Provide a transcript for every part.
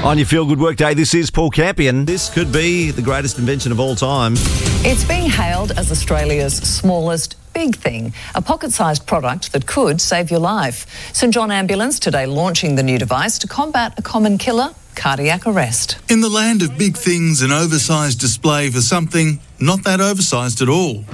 On your Feel Good Work Day, this is Paul Campion. This could be the greatest invention of all time. It's being hailed as Australia's smallest big thing, a pocket-sized product that could save your life. St John Ambulance today launching the new device to combat a common killer, cardiac arrest. In the land of big things, an oversized display for something not that oversized at all.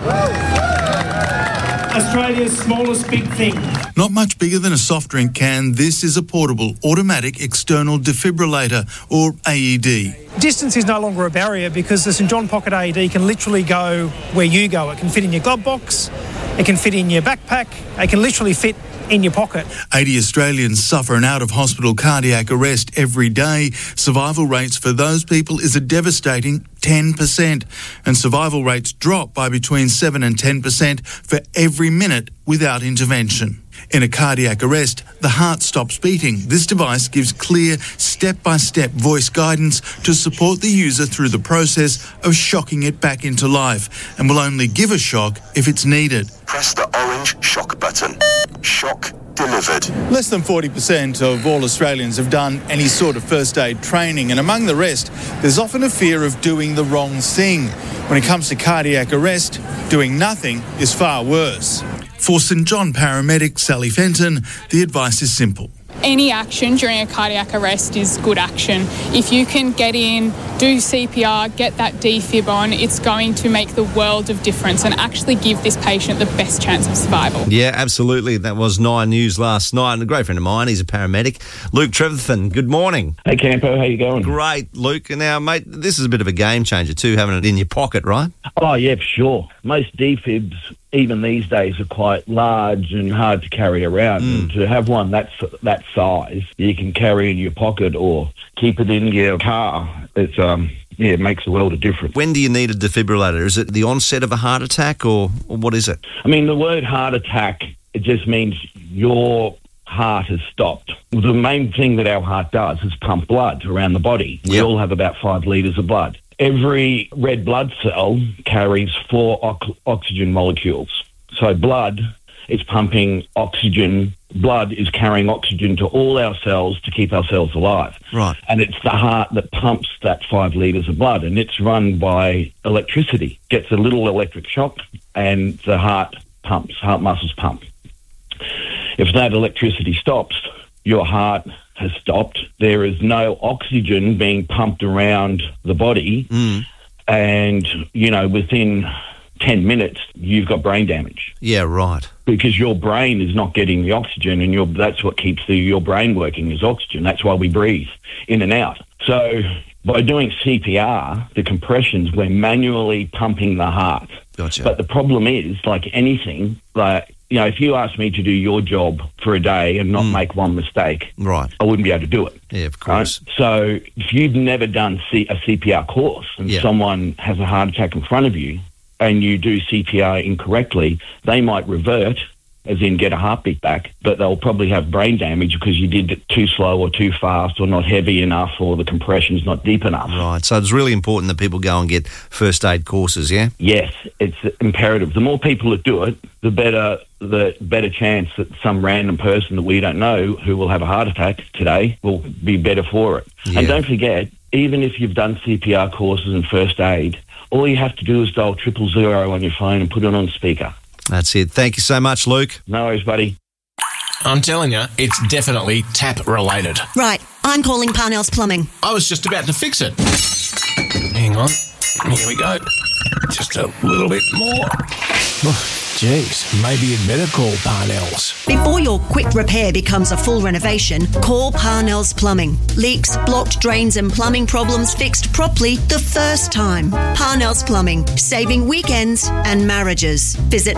Australia's smallest big thing. Not much bigger than a soft drink can, this is a portable automatic external defibrillator, or AED. Distance is no longer a barrier because the St John Pocket AED can literally go where you go. It can fit in your glove box, it can fit in your backpack, it can literally fit in your pocket. 80 Australians suffer an out-of-hospital cardiac arrest every day. Survival rates for those people is a devastating 10%, and survival rates drop by between 7 and 10% for every minute without intervention. In a cardiac arrest, the heart stops beating. This device gives clear, step-by-step voice guidance to support the user through the process of shocking it back into life, and will only give a shock if it's needed. Press the orange shock button. Shock delivered. Less than 40% of all Australians have done any sort of first aid training, and among the rest, there's often a fear of doing the wrong thing. When it comes to cardiac arrest, doing nothing is far worse. For St John paramedic Sally Fenton, the advice is simple. Any action during a cardiac arrest is good action. If you can get in, do CPR, get that defib on, it's going to make the world of difference and actually give this patient the best chance of survival. Yeah, absolutely. That was 9 News last night. And a great friend of mine, he's a paramedic, Luke Trevathan. Good morning. Hey, Campo, how you going? Great, Luke. Now, mate, this is a bit of a game changer too, having it in your pocket, right? Oh, yeah, for sure. Most defibs, even these days, are quite large and hard to carry around. And to have one that size, you can carry in your pocket or keep it in your car. It makes a world of difference. When do you need a defibrillator? Is it the onset of a heart attack or what is it? I mean, the word heart attack, it just means your heart has stopped. The main thing that our heart does is pump blood around the body. We all have about 5 litres of blood. Every red blood cell carries 4 oxygen molecules. So blood is pumping oxygen. Blood is carrying oxygen to all our cells to keep our cells alive. Right. And it's the heart that pumps that 5 litres of blood, and it's run by electricity. Gets a little electric shock, and the heart muscles pump. If that electricity stops, your heart has stopped. There is no oxygen being pumped around the body. And, within 10 minutes, you've got brain damage. Yeah, right. Because your brain is not getting the oxygen, and that's what keeps your brain working is oxygen. That's why we breathe in and out. So by doing CPR, the compressions, we're manually pumping the heart. Gotcha. But the problem is, like anything, if you asked me to do your job for a day and not make one mistake, right, I wouldn't be able to do it. Yeah, of course. Right? So if you've never done a CPR course and someone has a heart attack in front of you and you do CPR incorrectly, they might revert, as in get a heartbeat back, but they'll probably have brain damage because you did it too slow or too fast or not heavy enough or the compression's not deep enough. Right, so it's really important that people go and get first aid courses, yeah? Yes, it's imperative. The more people that do it, the better chance that some random person that we don't know who will have a heart attack today will be better for it. Yeah. And don't forget, even if you've done CPR courses and first aid, all you have to do is dial 000 on your phone and put it on speaker. That's it. Thank you so much, Luke. No worries, buddy. I'm telling you, it's definitely tap-related. Right, I'm calling Parnell's Plumbing. I was just about to fix it. Hang on. Here we go. Just a little bit more. Jeez, maybe you'd better call Parnell's. Before your quick repair becomes a full renovation, call Parnell's Plumbing. Leaks, blocked drains and plumbing problems fixed properly the first time. Parnell's Plumbing, saving weekends and marriages. Visit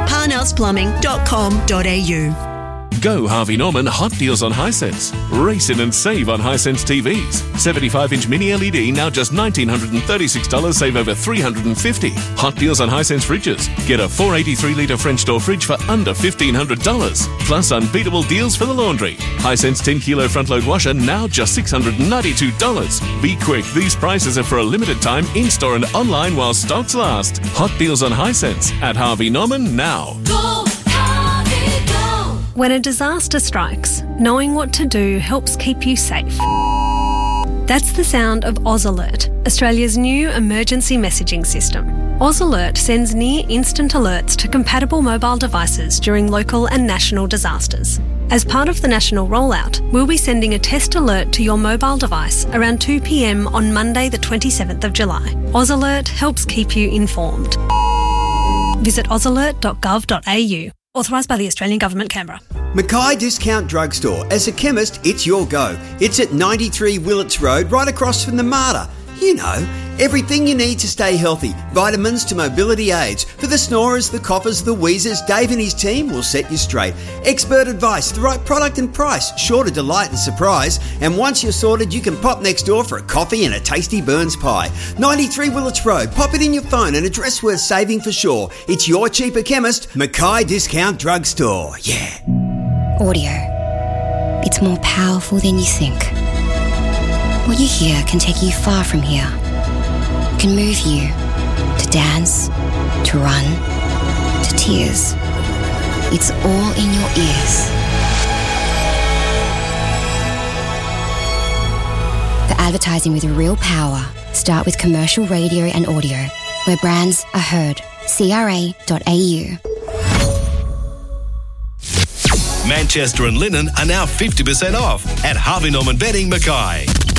parnellsplumbing.com.au. Go Harvey Norman Hot Deals on Hisense. Race in and save on Hisense TVs. 75-inch mini LED now just $1,936, save over $350. Hot Deals on Hisense fridges. Get a 483-litre French door fridge for under $1,500. Plus unbeatable deals for the laundry. Hisense 10-kilo front-load washer now just $692. Be quick, these prices are for a limited time in-store and online while stocks last. Hot Deals on Hisense at Harvey Norman now. Go, Harvey, go. When a disaster strikes, knowing what to do helps keep you safe. That's the sound of Oz Alert, Australia's new emergency messaging system. Oz Alert sends near-instant alerts to compatible mobile devices during local and national disasters. As part of the national rollout, we'll be sending a test alert to your mobile device around 2 p.m. on Monday the 27th of July. Oz Alert helps keep you informed. Visit ozalert.gov.au. Authorised by the Australian Government, Canberra. Mackay Discount Drugstore. As a chemist, it's your go. It's at 93 Willits Road, right across from the MARTA. You know, everything you need to stay healthy. Vitamins to mobility aids. For the snorers, the coughers, the wheezers, Dave and his team will set you straight. Expert advice, the right product and price, sure to delight and surprise. And once you're sorted, you can pop next door for a coffee and a tasty Burns pie. 93 Willits Road. Pop it in your phone, an address worth saving for sure. It's your cheaper chemist, Mackay Discount Drugstore. Yeah. Audio. It's more powerful than you think. What you hear can take you far from here. It can move you to dance, to run, to tears. It's all in your ears. For advertising with real power, start with commercial radio and audio, where brands are heard. CRA.au. Manchester and Linen are now 50% off at Harvey Norman Bedding Mackay.